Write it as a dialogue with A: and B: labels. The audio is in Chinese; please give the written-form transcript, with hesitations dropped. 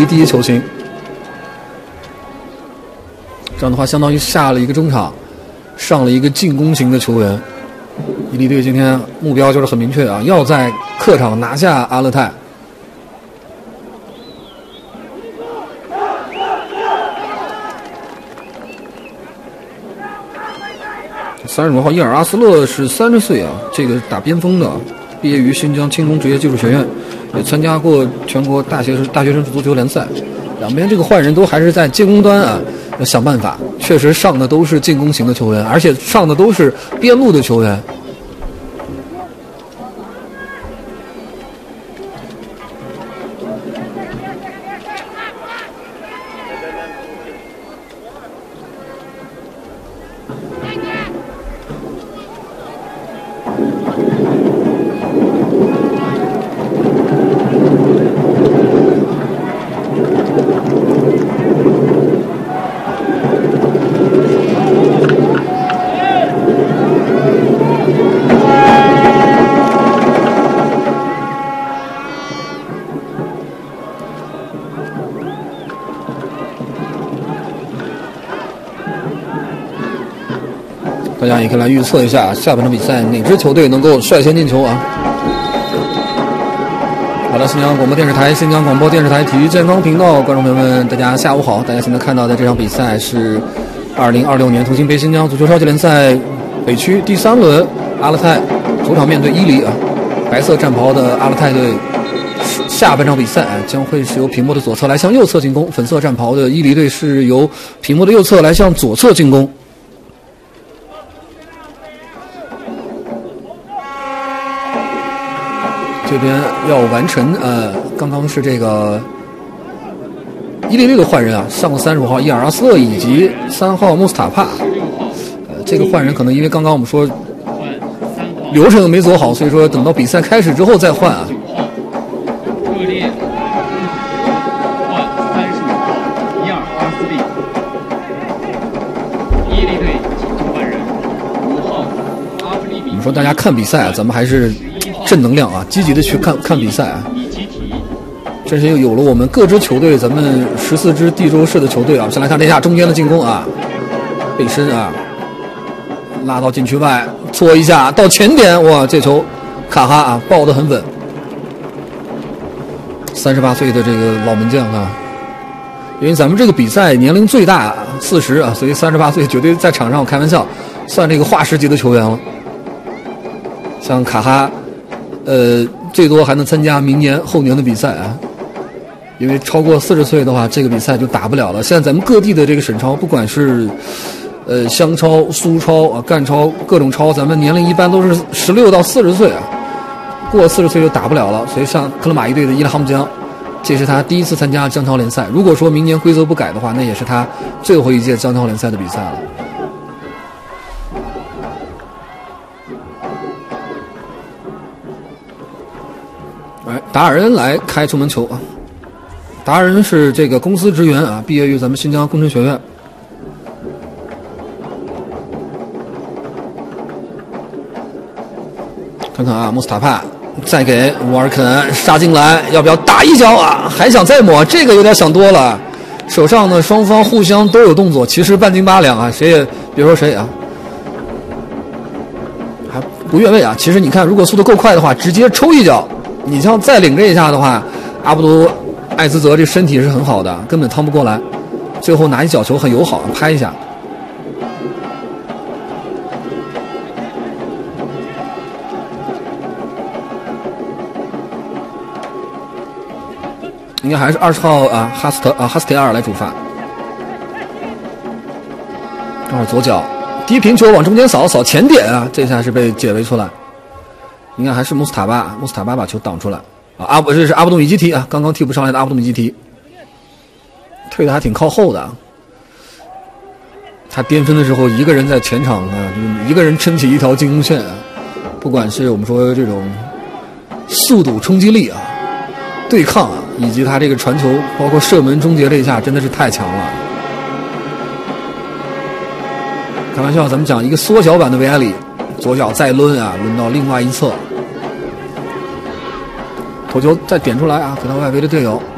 A: 利第一球星。这样的话，相当于下了一个中场，上了一个进攻型的球员。伊犁队今天目标就是很明确啊，要在客场拿下阿勒泰。35号伊尔阿斯勒是30岁啊，这个打边锋的，毕业于新疆轻工职业技术学院，也参加过全国大学生足球联赛。两边这个换人都还是在进攻端啊，要想办法。确实上的都是进攻型的球员，而且上的都是边路的球员。大家也可以来预测一下下半场比赛哪支球队能够率先进球啊！好的，新疆广播电视台、新疆广播电视台体育健康频道观众朋友们，大家下午好！大家现在看到的这场比赛是2026年腾讯杯新疆足球超级联赛北区第3轮，阿勒泰主场面对伊犁啊，白色战袍的阿勒泰队下半场比赛将会是由屏幕的左侧来向右侧进攻，粉色战袍的伊犁队是由屏幕的右侧来向左侧进攻。这边要完成刚刚是这个伊犁队的换人啊，上了35号伊尔阿斯勒以及3号穆斯塔帕。这个换人可能因为刚刚我们说流程没走好，所以说等到比赛开始之后再换啊。
B: 热烈换35号伊尔阿斯利，伊犁队请求换人5号阿布利米。
A: 我们说大家看比赛啊，咱们还是正能量啊，积极的去看比赛啊。这是又有了我们各支球队，咱们14支地州市的球队啊。先来看这下中间的进攻啊，背身啊，拉到禁区外，搓一下到前点，哇，这球卡哈啊抱得很稳。38岁的这个老门将啊，因为咱们这个比赛年龄最大40啊，所以38岁绝对在场上开玩笑，算这个化石级的球员了。像卡哈。最多还能参加明年后年的比赛啊，因为超过40岁的话，这个比赛就打不了了。现在咱们各地的这个省超，不管是湘超、苏超啊、赣超各种超，咱们年龄一般都是16到40岁啊，过40岁就打不了了。所以像克勒马伊队的伊拉哈姆江，这是他第一次参加江超联赛。如果说明年规则不改的话，那也是他最后一届江超联赛的比赛了。达尔恩来开出门球啊！达尔恩是这个公司职员啊，毕业于咱们新疆工程学院。看看啊，穆斯塔帕再给沃尔肯杀进来，要不要打一脚啊？还想再抹，这个有点想多了。手上呢，双方互相都有动作，其实半斤八两啊，谁也别说谁啊，还不越位啊。其实你看，如果速度够快的话，直接抽一脚。你像再领这一下的话，阿布都艾兹泽这身体是很好的，根本趟不过来。最后拿一脚球很友好，拍一下。应该还是20号啊，哈斯特尔来主罚。这会儿左脚低平球往中间扫前点啊，这下是被解围出来。应该还是穆斯塔巴把球挡出来啊！这是阿布杜米基提啊，刚刚替补上来的阿布杜米基提，退的还挺靠后的啊。他巅峰的时候，一个人在前场啊，一个人撑起一条进攻线啊。不管是我们说这种速度、冲击力啊、对抗啊，以及他这个传球，包括射门终结这一下，真的是太强了。开玩笑，咱们讲一个缩小版的维埃里。左脚再抡啊，抡到另外一侧，头球再点出来啊，给到外围的队友。